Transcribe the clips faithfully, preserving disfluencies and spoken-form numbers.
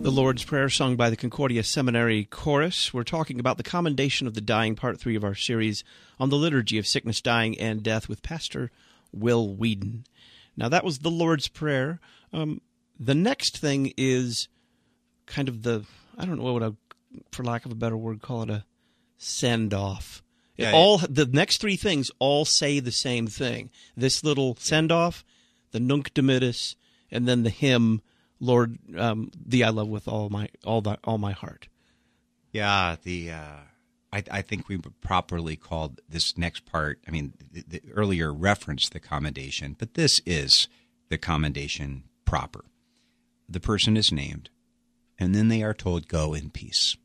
The Lord's Prayer, sung by the Concordia Seminary Chorus. We're talking about the commendation of the dying, part three of our series on the liturgy of sickness, dying, and death with Pastor Will Whedon. Now, that was the Lord's Prayer. Um, the next thing is kind of the, I don't know what I, for lack of a better word, call it a send-off. It Yeah, all the next three things all say the same thing. This little send-off, the Nunc Dimittis, and then the hymn, Lord, um, thee I love with all my all the, all my heart. Yeah, the uh, I, I think we properly called this next part. I mean, the, the earlier referenced the commendation, but this is the commendation proper. The person is named, and then they are told, "Go in peace."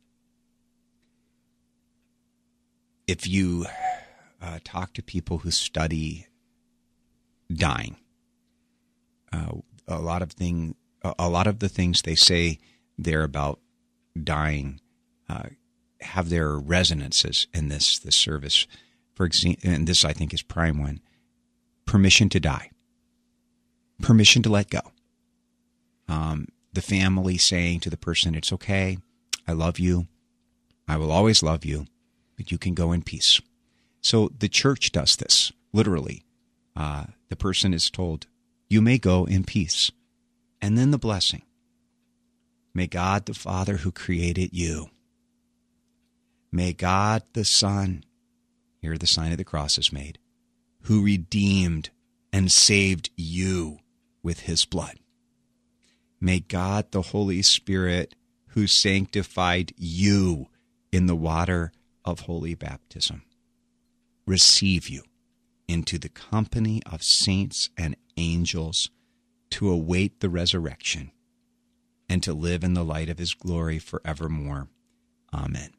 If you uh, talk to people who study dying, uh, a lot of things. A lot of the things they say there about dying uh, have their resonances in this this service. For example, and this I think is prime one: permission to die, permission to let go. Um, the family saying to the person, "It's okay, I love you, I will always love you, but you can go in peace." So the church does this literally. Uh, the person is told, "You may go in peace." And then the blessing. May God the Father who created you, may God the Son, here the sign of the cross is made, who redeemed and saved you with his blood. May God the Holy Spirit who sanctified you in the water of holy baptism receive you into the company of saints and angels to await the resurrection and to live in the light of his glory forevermore. Amen.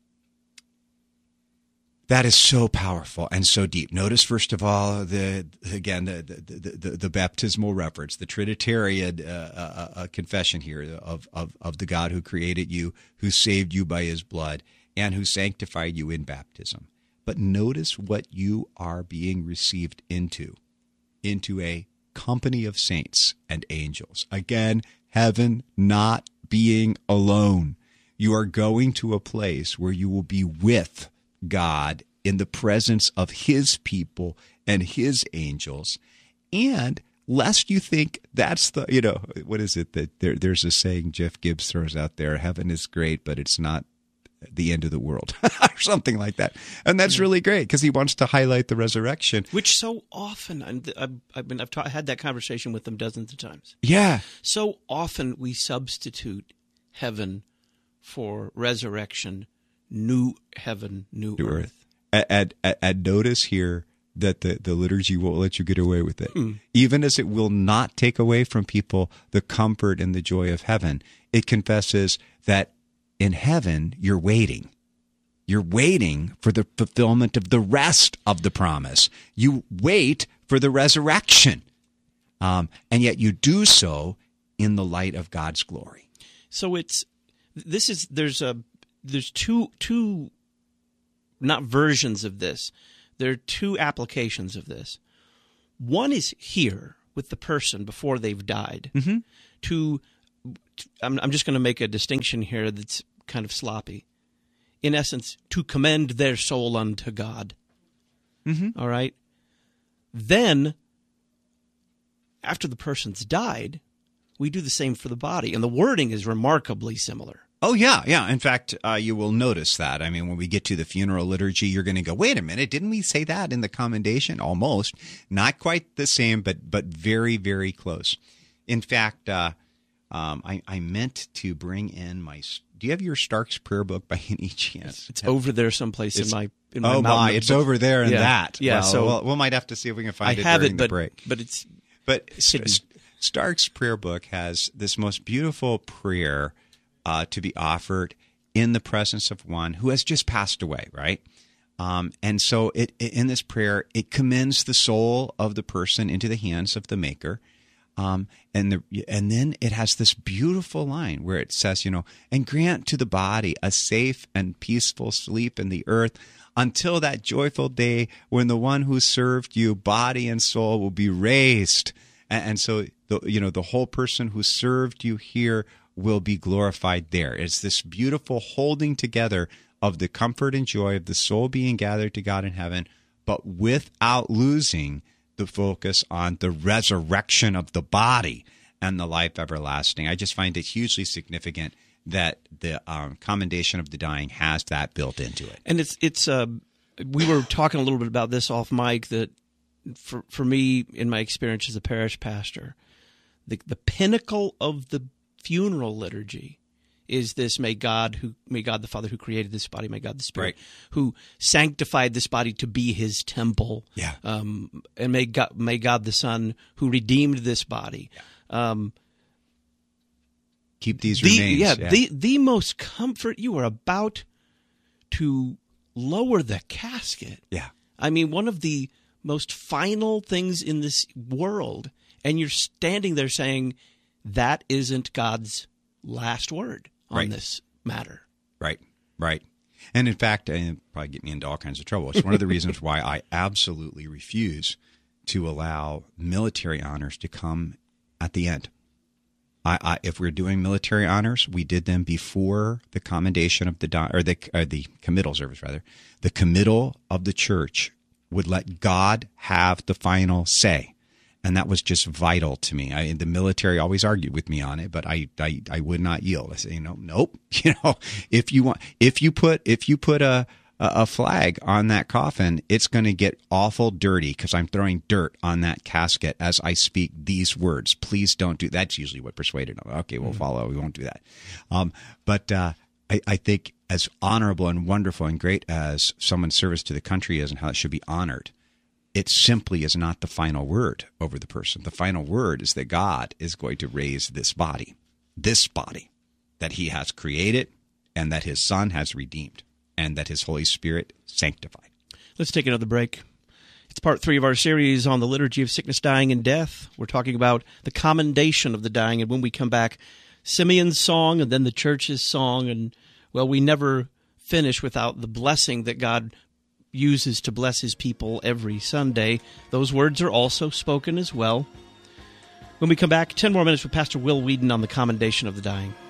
That is so powerful and so deep. Notice, first of all, the again, the the, the, the baptismal reference, the Trinitarian uh, uh, uh, confession here of, of, of the God who created you, who saved you by his blood, and who sanctified you in baptism. But notice what you are being received into, into a company of saints and angels. Again, heaven not being alone. You are going to a place where you will be with God in the presence of his people and his angels. And lest you think that's the, you know, what is it that there, there's a saying Jeff Gibbs throws out there, heaven is great, but it's not the end of the world, or something like that. And that's really great because he wants to highlight the resurrection. Which so often, I've, I've been, I've ta- had that conversation with them dozens of times. Yeah. So often we substitute heaven for resurrection, new heaven, new, New earth. earth. And, and, and notice here that the, the liturgy won't let you get away with it. Hmm. Even as it will not take away from people the comfort and the joy of heaven, it confesses that in heaven, you're waiting. You're waiting for the fulfillment of the rest of the promise. You wait for the resurrection. Um, and yet you do so in the light of God's glory. So it's, this is, there's a, there's two, two, not versions of this. There are two applications of this. One is here with the person before they've died. Mm-hmm. To, I'm, I'm just going to make a distinction here that's kind of sloppy. In essence, to commend their soul unto God. Mm-hmm. All right? Then, after the person's died, we do the same for the body. And the wording is remarkably similar. Oh, yeah, yeah. In fact, uh, you will notice that. I mean, when we get to the funeral liturgy, you're going to go, wait a minute, didn't we say that in the commendation? Almost. Not quite the same, but but very, very close. In fact, uh, um, I, I meant to bring in my... Do you have your Stark's prayer book by any chance? It's over there someplace It's, in my in my oh my! It's over there in yeah. that. Yeah, well, so we'll, we might have to see if we can find I it have during it, the but break. but it's But hidden. S- Stark's prayer book has this most beautiful prayer uh, to be offered in the presence of one who has just passed away, right? Um, and so it, it in this prayer, it commends the soul of the person into the hands of the Maker. Um, and the and then it has this beautiful line where it says, you know, and grant to the body a safe and peaceful sleep in the earth until that joyful day when the one who served you, body and soul, will be raised. And, and so, the, you know, the whole person who served you here will be glorified there. It's this beautiful holding together of the comfort and joy of the soul being gathered to God in heaven, but without losing the focus on the resurrection of the body and the life everlasting. I just find it hugely significant that the um, commendation of the dying has that built into it. And it's it's uh, we were talking a little bit about this off mic, that for for me, in my experience as a parish pastor, the the pinnacle of the funeral liturgy is this: may God who may God the Father who created this body, may God the Spirit right. who sanctified this body to be His temple, yeah, um, and may God may God the Son who redeemed this body. Yeah. Um, Keep these the, remains. Yeah, yeah, the the most comfort. You are about to lower the casket. Yeah, I mean, one of the most final things in this world, and you're standing there saying, that isn't God's last word on right. this matter. Right, right. And in fact, and it'll probably get me into all kinds of trouble. It's one of the reasons why I absolutely refuse to allow military honors to come at the end. I, I, if we're doing military honors, we did them before the commendation of the di- or the or the committal service, rather. The committal of the church would let God have the final say. And that was just vital to me. I, the military always argued with me on it, but I, I, I would not yield. I said, you know, nope. You know, if you want, if you put, if you put a, a flag on that coffin, it's going to get awful dirty because I'm throwing dirt on that casket as I speak these words. Please don't do. That's usually what persuaded them. Okay, we'll follow. We won't do that. Um, but uh, I, I think as honorable and wonderful and great as someone's service to the country is and how it should be honored, it simply is not the final word over the person. The final word is that God is going to raise this body, this body that He has created and that His Son has redeemed and that His Holy Spirit sanctified. Let's take another break. It's part three of our series on the liturgy of sickness, dying, and death. We're talking about the commendation of the dying. And when we come back, Simeon's song and then the church's song. And, well, we never finish without the blessing that God uses to bless His people every Sunday. Those words are also spoken as well. When we come back, ten more minutes with Pastor Will Weedon on the commendation of the dying.